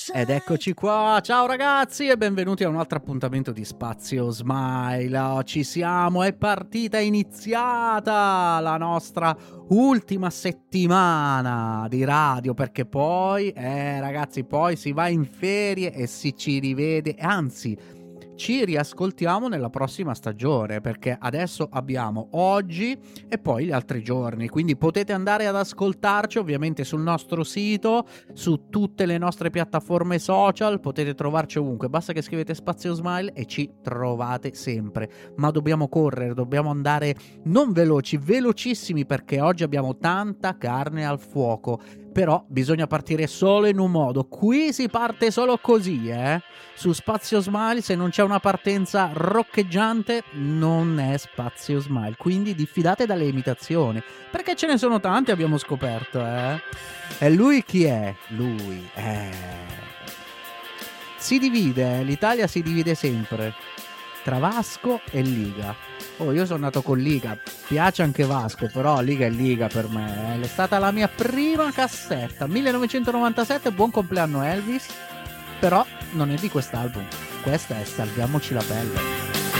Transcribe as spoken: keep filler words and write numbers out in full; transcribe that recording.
Ed eccoci qua, ciao ragazzi e benvenuti a un altro appuntamento di Spazio Smile. Oh, ci siamo, è partita, è iniziata la nostra ultima settimana di radio, perché poi, eh ragazzi, poi si va in ferie e si ci rivede, anzi ci riascoltiamo nella prossima stagione, perché adesso abbiamo oggi e poi gli altri giorni, quindi potete andare ad ascoltarci ovviamente sul nostro sito, su tutte le nostre piattaforme social, potete trovarci ovunque, basta che scrivete Spazio Smile e ci trovate sempre. Ma dobbiamo correre, dobbiamo andare non veloci, velocissimi, perché oggi abbiamo tanta carne al fuoco. Però bisogna partire solo in un modo. Qui si parte solo così, eh? Su Spazio Smile, se non c'è una partenza roccheggiante, non è Spazio Smile. Quindi diffidate dalle imitazioni, perché ce ne sono tante, abbiamo scoperto, eh? E lui chi è? Lui, eh... Si divide, l'Italia si divide sempre tra Vasco e Liga. Oh, io sono nato con Liga, piace anche Vasco, però Liga è Liga per me, eh. È stata la mia prima cassetta, millenovecentonovantasette, buon compleanno Elvis, però non è di quest'album, questa è Salviamoci la pelle.